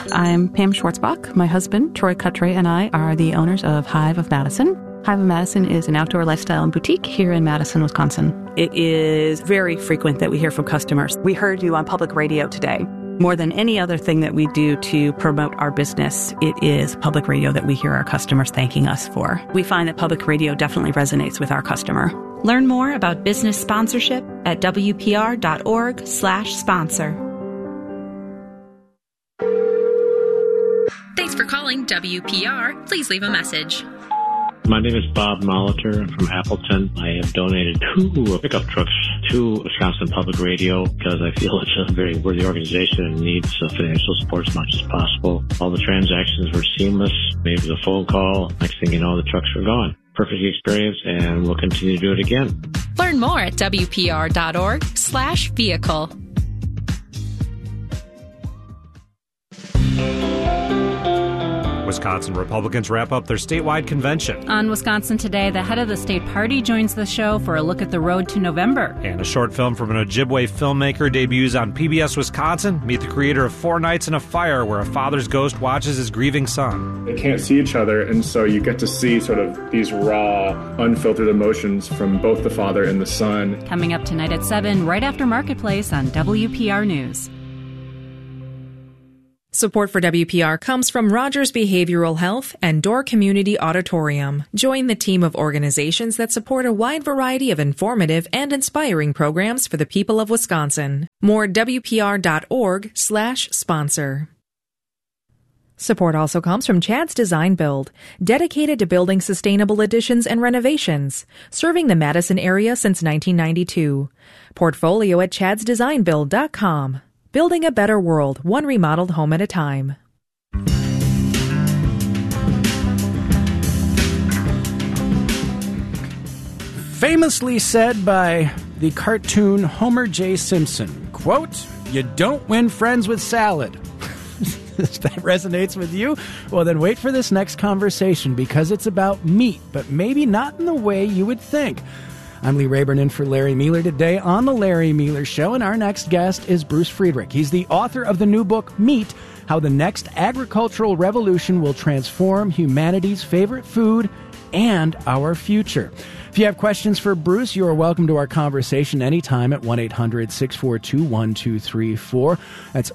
I'm Pam Schwartzbach. My husband, Troy Cutray, and I are the owners of Hive of Madison. Hive of Madison is an outdoor lifestyle and boutique here in Madison, Wisconsin. It is very frequent that we hear from customers. We heard you on public radio today. More than any other thing that we do to promote our business, it is public radio that we hear our customers thanking us for. We find that public radio definitely resonates with our customer. Learn more about business sponsorship at wpr.org/sponsor. Thanks for calling WPR. Please leave a message. My name is Bob Molitor. I'm from Appleton. I have donated 2 pickup trucks to Wisconsin Public Radio because I feel it's a very worthy organization and needs financial support as much as possible. All the transactions were seamless. Maybe it was a phone call. Next thing you know, the trucks were gone. Perfect experience, and we'll continue to do it again. Learn more at WPR.org/vehicle. Wisconsin Republicans wrap up their statewide convention. On Wisconsin Today, the head of the state party joins the show for a look at the road to November. And a short film from an Ojibwe filmmaker debuts on PBS Wisconsin. Meet the creator of 4 Nights in a Fire, where a father's ghost watches his grieving son. They can't see each other, and so you get to see sort of these raw, unfiltered emotions from both the father and the son. Coming up tonight at 7, right after Marketplace on WPR News. Support for WPR comes from Rogers Behavioral Health and Door Community Auditorium. Join the team of organizations that support a wide variety of informative and inspiring programs for the people of Wisconsin. More WPR.org/sponsor. Support also comes from Chad's Design Build, dedicated to building sustainable additions and renovations, serving the Madison area since 1992. Portfolio at chadsdesignbuild.com. Building a better world, one remodeled home at a time. Famously said by the cartoon Homer J. Simpson, quote, "You don't win friends with salad." If that resonates with you, well then wait for this next conversation because it's about meat, but maybe not in the way you would think. I'm Lee Rayburn in for Larry Mueller today on The Larry Mueller Show, and our next guest is Bruce Friedrich. He's the author of the new book, Meat, How the Next Agricultural Revolution Will Transform Humanity's Favorite Food and Our Future. If you have questions for Bruce, you are welcome to our conversation anytime at 1-800-642-1234. That's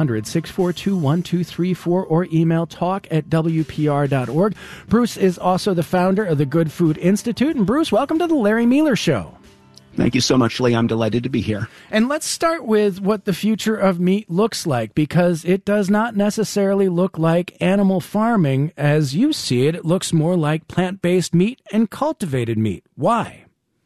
1-800-642-1234, or email talk@wpr.org. Bruce is also the founder of the Good Food Institute. And Bruce, welcome to the Larry Mueller Show. Thank you so much, Lee. I'm delighted to be here. And let's start with what the future of meat looks like, because it does not necessarily look like animal farming as you see it. It looks more like plant-based meat and cultivated meat. Why?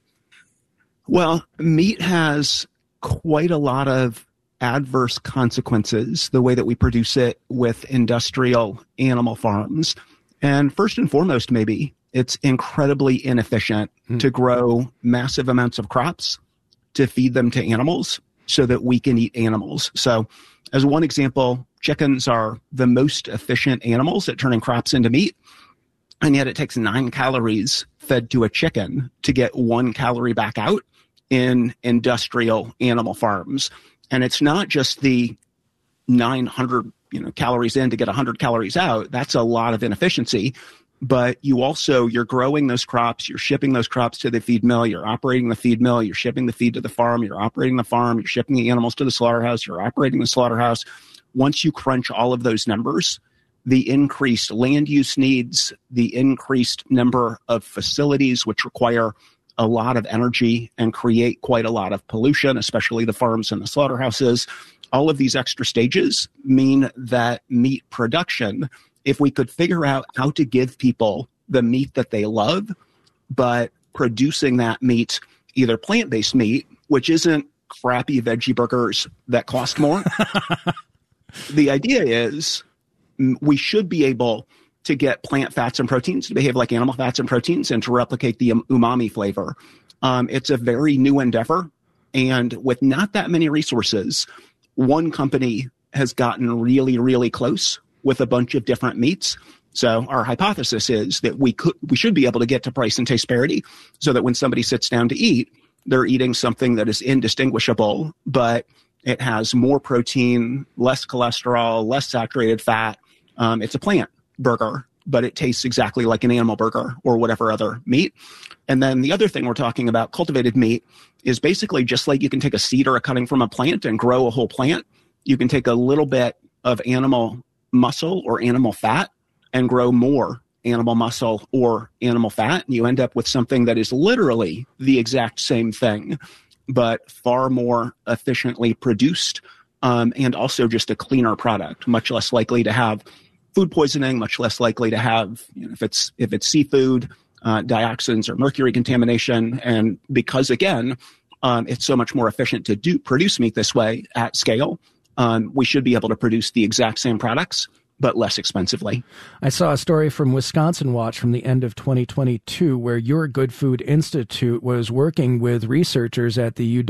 Well, meat has quite a lot of adverse consequences, the way that we produce it with industrial animal farms. And first and foremost, maybe, it's incredibly inefficient to grow massive amounts of crops to feed them to animals so that we can eat animals. So as one example, chickens are the most efficient animals at turning crops into meat. And yet it takes 9 calories fed to a chicken to get 1 calorie back out in industrial animal farms. And it's not just the 900 calories in to get 100 calories out. That's a lot of inefficiency. But you're growing those crops, you're shipping those crops to the feed mill, you're operating the feed mill, you're shipping the feed to the farm, you're operating the farm, you're shipping the animals to the slaughterhouse, you're operating the slaughterhouse. Once you crunch all of those numbers, the increased land use needs, the increased number of facilities which require a lot of energy and create quite a lot of pollution, especially the farms and the slaughterhouses, all of these extra stages mean that meat production, if we could figure out how to give people the meat that they love, but producing that meat, either plant-based meat, which isn't crappy veggie burgers that cost more. The idea is we should be able to get plant fats and proteins to behave like animal fats and proteins and to replicate the umami flavor. It's a very new endeavor. And with not that many resources, one company has gotten really, really close with a bunch of different meats. So our hypothesis is that we should be able to get to price and taste parity so that when somebody sits down to eat, they're eating something that is indistinguishable, but It has more protein, less cholesterol, less saturated fat. It's a plant burger, but it tastes exactly like an animal burger or whatever other meat. And then the other thing we're talking about, cultivated meat, is basically just like you can take a seed or a cutting from a plant and grow a whole plant. You can take a little bit of animal muscle or animal fat and grow more animal muscle or animal fat. And you end up with something that is literally the exact same thing, but far more efficiently produced, and also just a cleaner product, much less likely to have food poisoning, much less likely to have, if it's seafood, dioxins or mercury contamination. And because, again, it's so much more efficient to produce meat this way at scale, we should be able to produce the exact same products, but less expensively. I saw a story from Wisconsin Watch from the end of 2022 where your Good Food Institute was working with researchers at the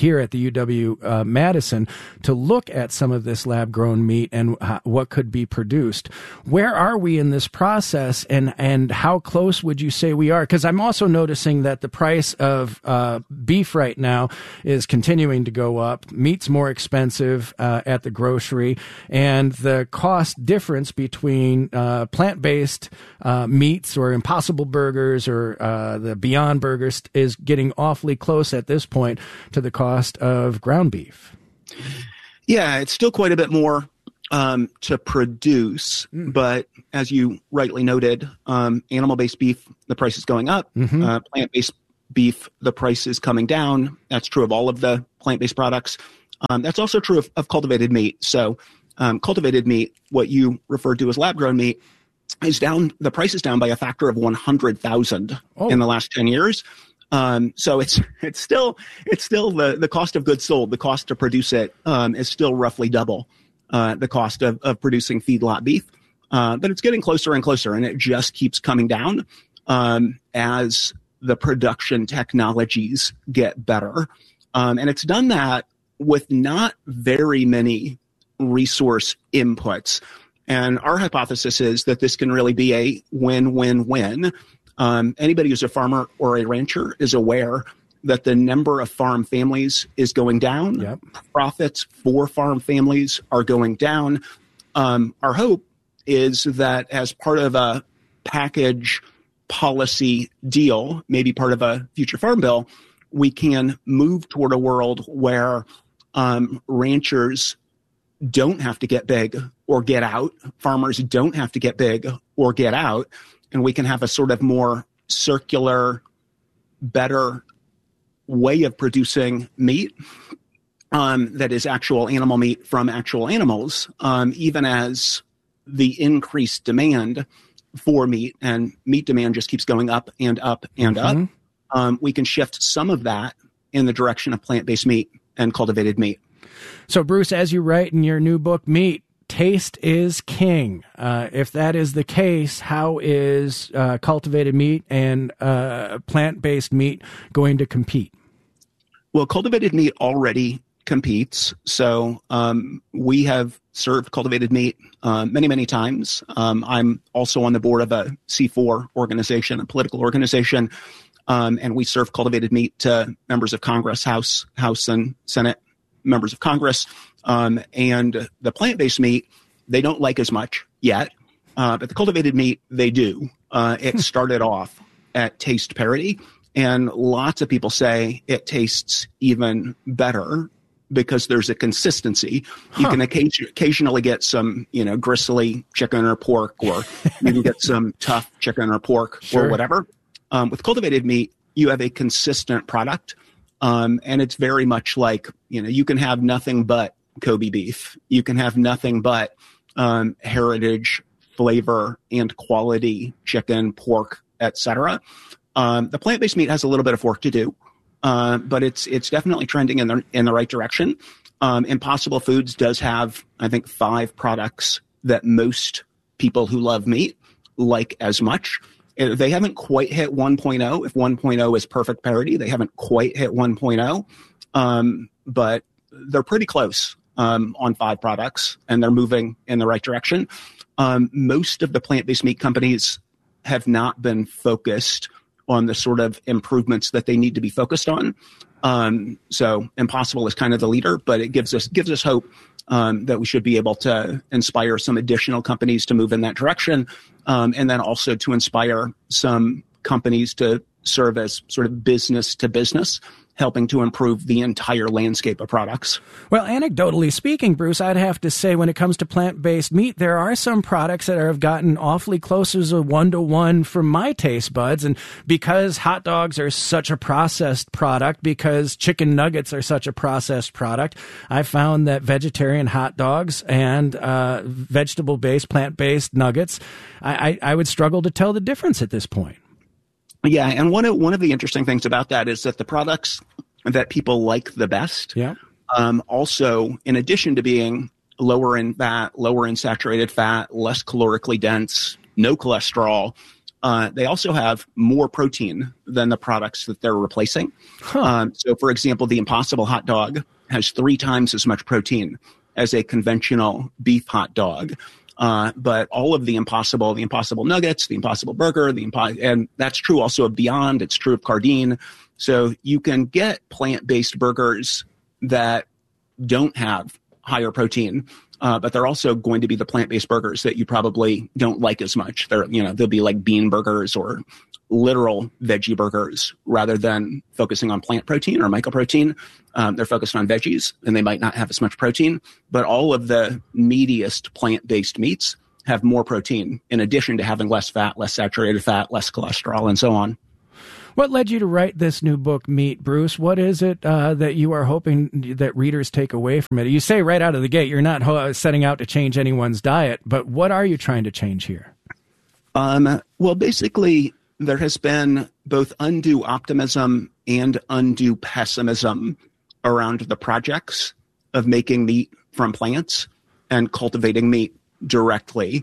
UW Madison to look at some of this lab-grown meat and what could be produced. Where are we in this process, and how close would you say we are? Because I'm also noticing that the price of beef right now is continuing to go up. Meat's more expensive at the grocery, and the cost difference between plant-based meats or Impossible Burgers or the Beyond Burgers is getting awfully close at this point to the cost of ground beef. Yeah, it's still quite a bit more to produce, but as you rightly noted, animal-based beef, the price is going up. Plant-based beef, the price is coming down. That's true of all of the plant-based products. That's also true of cultivated meat. So cultivated meat, what you referred to as lab-grown meat, is down. The price is down by a factor of 100,000 in the last 10 years. So it's still the cost of goods sold. The cost to produce it is still roughly double the cost of producing feedlot beef. But it's getting closer and closer, and it just keeps coming down as the production technologies get better. And it's done that with not very many resource inputs. And our hypothesis is that this can really be a win-win-win. Anybody who's a farmer or a rancher is aware that the number of farm families is going down. Yep. Profits for farm families are going down. Our hope is that as part of a package policy deal, maybe part of a future farm bill, we can move toward a world where ranchers don't have to get big or get out. Farmers don't have to get big or get out. And we can have a sort of more circular, better way of producing meat that is actual animal meat from actual animals, even as the increased demand for meat and meat demand just keeps going up and up and up. We can shift some of that in the direction of plant-based meat and cultivated meat. So, Bruce, as you write in your new book, Meat, taste is king. If that is the case, how is cultivated meat and plant-based meat going to compete? Well, cultivated meat already competes. So we have served cultivated meat many, many times. I'm also on the board of a C4 organization, a political organization, and we serve cultivated meat to members of Congress, House and Senate members of Congress. And the plant-based meat, they don't like as much yet, but the cultivated meat, they do. It started off at taste parity, and lots of people say it tastes even better because there's a consistency. You can occasionally get some, gristly chicken or pork, or you can get some tough chicken or pork or whatever. With cultivated meat, you have a consistent product. And it's very much like, you can have nothing but Kobe beef. You can have nothing but heritage, flavor, and quality chicken, pork, etc. The plant-based meat has a little bit of work to do, but it's definitely trending in the right direction. Impossible Foods does have, I think, 5 products that most people who love meat like as much. They haven't quite hit 1.0. If 1.0 is perfect parity, they haven't quite hit 1.0, but they're pretty close on 5 products, and they're moving in the right direction. Most of the plant-based meat companies have not been focused on the sort of improvements that they need to be focused on. So Impossible is kind of the leader, but it gives us hope that we should be able to inspire some additional companies to move in that direction, and then also to inspire some companies to serve as sort of business to business, helping to improve the entire landscape of products. Well, anecdotally speaking, Bruce, I'd have to say when it comes to plant-based meat, there are some products that have gotten awfully close as a 1-to-1 from my taste buds. And because hot dogs are such a processed product, because chicken nuggets are such a processed product, I found that vegetarian hot dogs and vegetable-based, plant-based nuggets, I would struggle to tell the difference at this point. Yeah, and one of the interesting things about that is that the products that people like the best, also, in addition to being lower in fat, lower in saturated fat, less calorically dense, no cholesterol, they also have more protein than the products that they're replacing. So, for example, the Impossible hot dog has 3 times as much protein as a conventional beef hot dog. But all of the Impossible nuggets, the Impossible burger, and that's true also of Beyond. It's true of Cardine. So you can get plant-based burgers that don't have higher protein, but they're also going to be the plant-based burgers that you probably don't like as much. They'll be like bean burgers or literal veggie burgers rather than focusing on plant protein or mycoprotein. They're focused on veggies, and they might not have as much protein, but all of the meatiest plant-based meats have more protein in addition to having less fat, less saturated fat, less cholesterol, and so on. What led you to write this new book, Meat, Bruce? What is it that you are hoping that readers take away from it? You say right out of the gate you're not setting out to change anyone's diet, but what are you trying to change here? Well, basically, there has been both undue optimism and undue pessimism around the projects of making meat from plants and cultivating meat directly.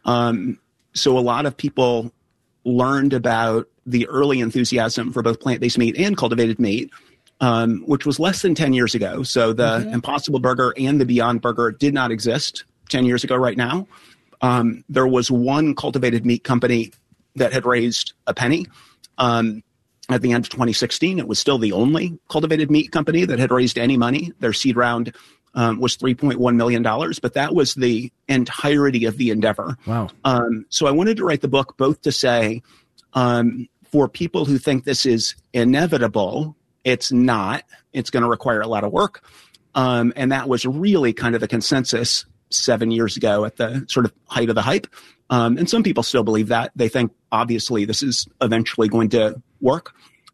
So a lot of people learned about the early enthusiasm for both plant-based meat and cultivated meat, which was less than 10 years ago. So the Impossible Burger and the Beyond Burger did not exist 10 years ago right now. There was one cultivated meat company that had raised a penny. At the end of 2016, it was still the only cultivated meat company that had raised any money. Their seed round was $3.1 million, but that was the entirety of the endeavor. Wow. So I wanted to write the book both to say, for people who think this is inevitable, it's not. It's going to require a lot of work. And that was really kind of the consensus 7 years ago at the sort of height of the hype. And some people still believe that. They think, obviously, this is eventually going to work.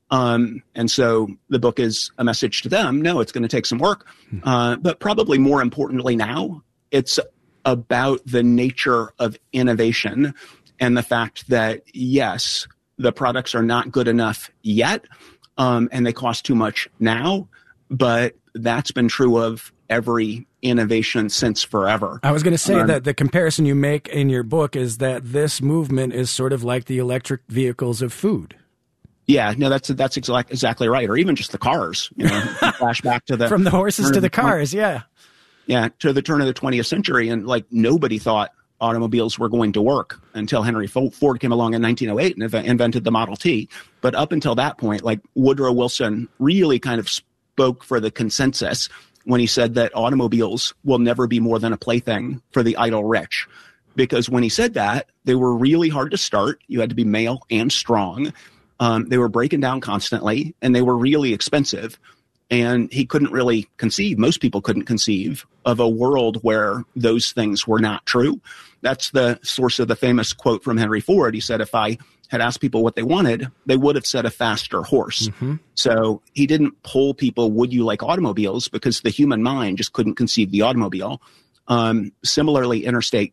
And so the book is a message to them. No, it's going to take some work. But probably more importantly now, it's about the nature of innovation and the fact that, yes, the products are not good enough yet, and they cost too much now, but that's been true of every innovation since forever. I was going to say that the comparison you make in your book is that this movement is sort of like the electric vehicles of food. Yeah, no, that's exactly right. Or even just the cars, flash back to the from the horses to the cars. Yeah, to the turn of the 20th century, and like nobody thought automobiles were going to work until Henry Ford came along in 1908 and invented the Model T. But up until that point, like Woodrow Wilson really kind of spoke for the consensus when he said that automobiles will never be more than a plaything for the idle rich. Because when he said that, they were really hard to start. You had to be male and strong. They were breaking down constantly, and they were really expensive. And he couldn't really conceive, most people couldn't conceive of a world where those things were not true. That's the source of the famous quote from Henry Ford. He said, if I had asked people what they wanted, they would have said a faster horse. So he didn't poll people, would you like automobiles? Because the human mind just couldn't conceive the automobile. Similarly,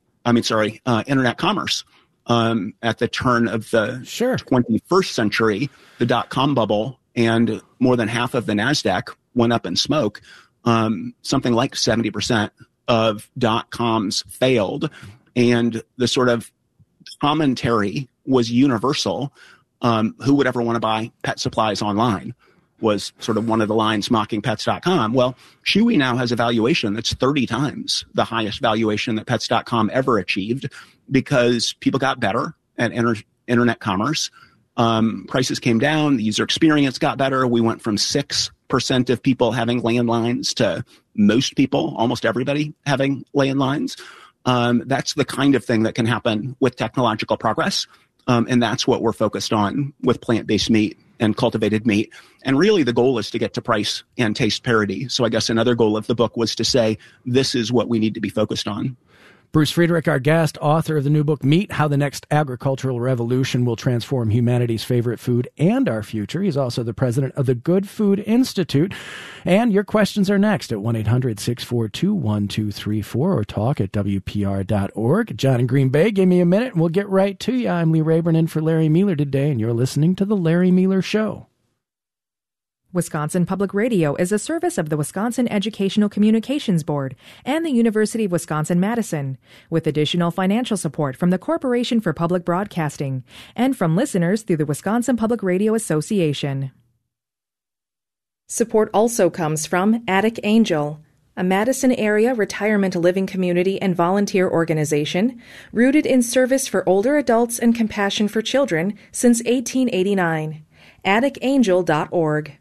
internet commerce. At the turn of the 21st century, the dot-com bubble and more than half of the NASDAQ went up in smoke. Something like 70% of dot-coms failed. And the sort of commentary was universal. Who would ever want to buy pet supplies online was sort of one of the lines mocking Pets.com. Well, Chewy now has a valuation that's 30 times the highest valuation that Pets.com ever achieved because people got better at internet commerce. Prices came down. The user experience got better. We went from 6% of people having landlines to most people, almost everybody having landlines. That's the kind of thing that can happen with technological progress. And that's what we're focused on with plant-based meat and cultivated meat. And really the goal is to get to price and taste parity. So I guess another goal of the book was to say, this is what we need to be focused on. Bruce Friedrich, our guest, author of the new book, Meat, How the Next Agricultural Revolution Will Transform Humanity's Favorite Food and Our Future. He's also the president of the Good Food Institute. And your questions are next at 1-800-642-1234 or talk at WPR.org. John in Green Bay, give me a minute and we'll get right to you. I'm Lee Rayburn in for Larry Mueller today, and you're listening to The Larry Mueller Show. Wisconsin Public Radio is a service of the Wisconsin Educational Communications Board and the University of Wisconsin-Madison, with additional financial support from the Corporation for Public Broadcasting and from listeners through the Wisconsin Public Radio Association. Support also comes from Attic Angel, a Madison area retirement living community and volunteer organization rooted in service for older adults and compassion for children since 1889. AtticAngel.org.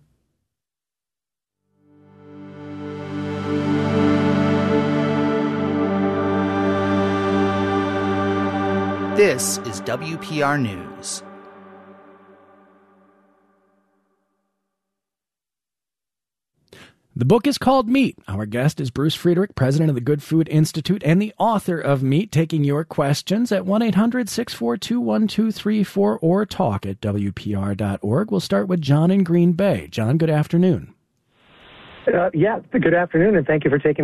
This is WPR News. The book is called Meat. Our guest is Bruce Friedrich, president of the Good Food Institute and the author of Meat, taking your questions at 1-800-642-1234 or talk at WPR.org. We'll start with John in Green Bay. John, good afternoon. Good afternoon, and thank you for taking